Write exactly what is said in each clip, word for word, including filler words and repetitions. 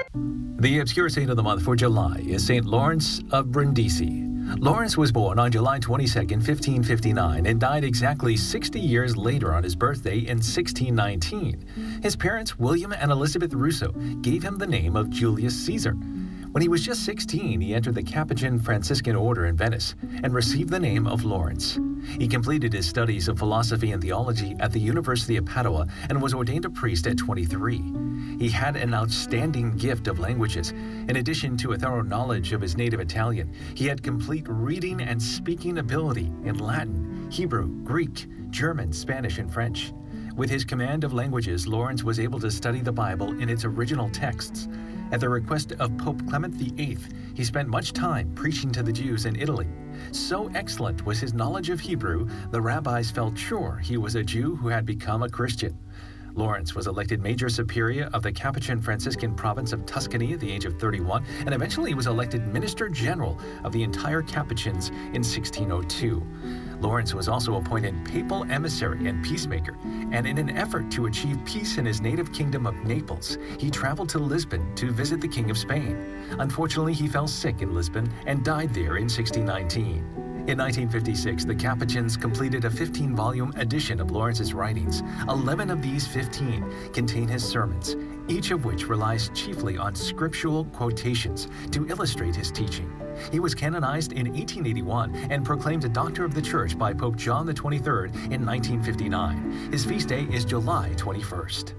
The obscure saint of the month for July is Saint Lawrence of Brindisi. Lawrence was born on July twenty-second, fifteen fifty-nine, and died exactly sixty years later on his birthday in sixteen nineteen. His parents, William and Elizabeth Russo, gave him the name of Julius Caesar. When he was just sixteen, he entered the Capuchin Franciscan order in Venice and received the name of Lawrence. He completed his studies of philosophy and theology at the University of Padua and was ordained a priest at twenty-three. He had an outstanding gift of languages. In addition to a thorough knowledge of his native Italian, he had complete reading and speaking ability in Latin, Hebrew, Greek, German, Spanish, and French. With his command of languages, Lawrence was able to study the Bible in its original texts. At the request of Pope Clement the Eighth, he spent much time preaching to the Jews in Italy. So excellent was his knowledge of Hebrew, the rabbis felt sure he was a Jew who had become a Christian. Lawrence was elected Major Superior of the Capuchin Franciscan province of Tuscany at the age of thirty-one, and eventually was elected Minister General of the entire Capuchins in sixteen oh two. Lawrence was also appointed papal emissary and peacemaker, and in an effort to achieve peace in his native kingdom of Naples, he traveled to Lisbon to visit the King of Spain. Unfortunately, he fell sick in Lisbon and died there in sixteen nineteen. In nineteen fifty-six, the Capuchins completed a fifteen-volume edition of Lawrence's writings. Eleven of these fifteen contain his sermons, each of which relies chiefly on scriptural quotations to illustrate his teaching. He was canonized in eighteen eighty-one and proclaimed a Doctor of the Church by Pope John the twenty-third in nineteen fifty-nine. His feast day is July twenty-first.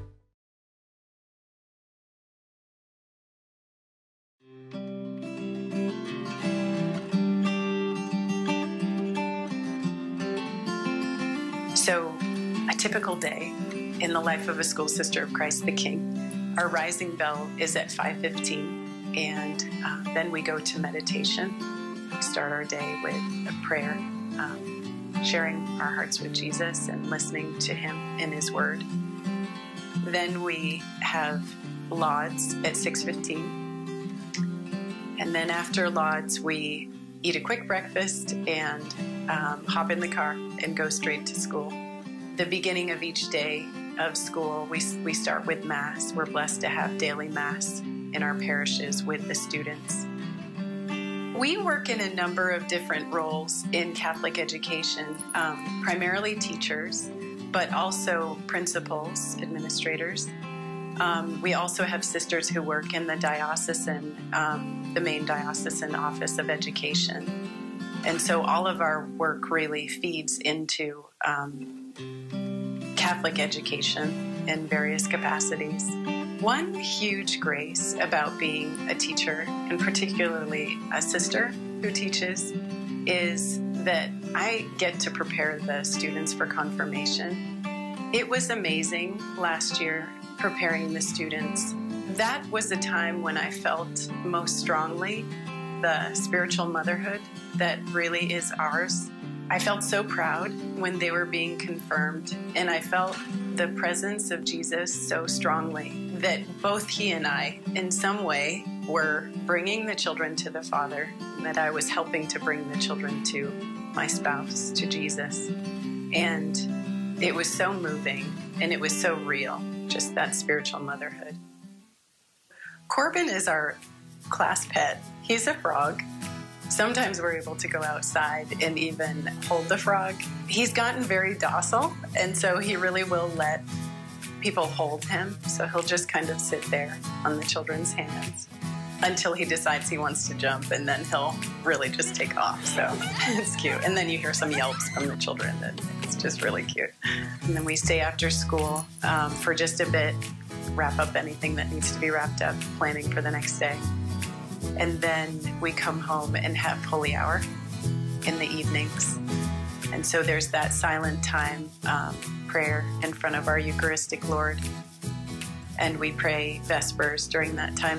So, a typical day in the life of a school sister of Christ the King. Our rising bell is at five fifteen, and uh, then we go to meditation. We start our day with a prayer, um, sharing our hearts with Jesus and listening to Him in His Word. Then we have Lauds at six fifteen, and then after Lauds, we eat a quick breakfast and um, hop in the car and go straight to school. The beginning of each day of school, we, we start with Mass. We're blessed to have daily Mass in our parishes with the students. We work in a number of different roles in Catholic education, um, primarily teachers, but also principals, administrators. Um, we also have sisters who work in the diocesan, um, the main diocesan office of education. And so all of our work really feeds into um, Catholic education in various capacities. One huge grace about being a teacher, and particularly a sister who teaches, is that I get to prepare the students for confirmation. It was amazing last year preparing the students. That was the time when I felt most strongly the spiritual motherhood that really is ours. I felt so proud when they were being confirmed, and I felt the presence of Jesus so strongly that both he and I, in some way, were bringing the children to the Father, and that I was helping to bring the children to my spouse, to Jesus. And it was so moving, and it was so real, just that spiritual motherhood. Corbin is our class pet. He's a frog. Sometimes we're able to go outside and even hold the frog. He's gotten very docile, and so he really will let people hold him. So he'll just kind of sit there on the children's hands until he decides he wants to jump, and then he'll really just take off. So it's cute. And then you hear some yelps from the children. That it's just really cute. And then we stay after school um, for just a bit, wrap up anything that needs to be wrapped up, planning for the next day. And then we come home and have Holy Hour in the evenings. And so there's that silent time, um, prayer in front of our Eucharistic Lord. And we pray Vespers during that time